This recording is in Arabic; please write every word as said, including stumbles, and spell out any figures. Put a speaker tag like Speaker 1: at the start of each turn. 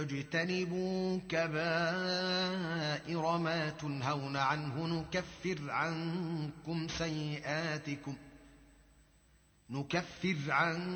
Speaker 1: تجتنبوا كبائر ما تنهون عنه نكفر عنكم سيئاتكم نكفر عنكم